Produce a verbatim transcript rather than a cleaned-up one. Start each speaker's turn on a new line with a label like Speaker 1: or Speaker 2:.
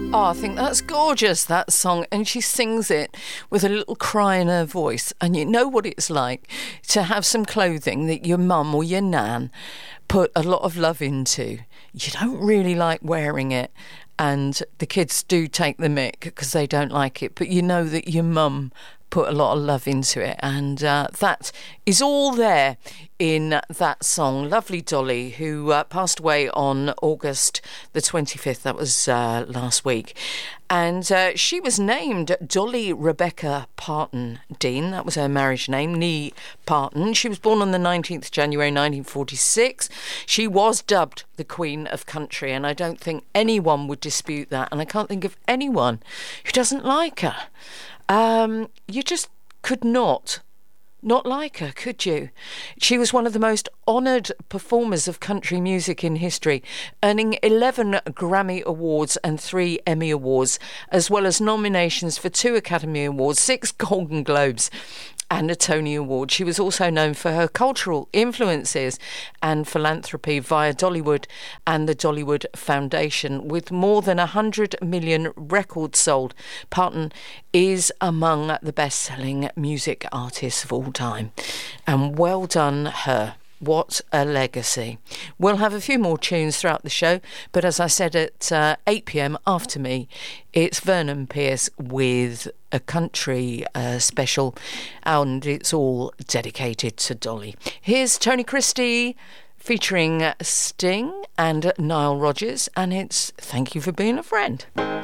Speaker 1: Oh, I think that's gorgeous, that song. And she sings it with a little cry in her voice. And you know what it's like to have some clothing that your mum or your nan put a lot of love into. You don't really like wearing it. And the kids do take the mick because they don't like it. But you know that your mum put a lot of love into it, and uh, that is all there in that song. Lovely Dolly, who uh, passed away on August the twenty-fifth, that was uh, last week, and uh, she was named Dolly Rebecca Parton Dean. That was her marriage name, Nee Parton. She was born on the nineteenth of January nineteen forty-six. She was dubbed the Queen of Country, and I don't think anyone would dispute that, and I can't think of anyone who doesn't like her. Um, you just could not not like her, could you? She was one of the most honoured performers of country music in history, earning eleven Grammy Awards and three Emmy Awards, as well as nominations for two Academy Awards, six Golden Globes and a Tony Award. She was also known for her cultural influences and philanthropy via Dollywood and the Dollywood Foundation. With more than one hundred million records sold, Parton is among the best-selling music artists of all time. And well done her. What a legacy. We'll have a few more tunes throughout the show, but as I said at uh, eight p.m. after me, it's Vernon Pierce with a country uh, special, and it's all dedicated to Dolly. Here's Tony Christie featuring Sting and Nile Rodgers, and it's Thank You for Being a Friend.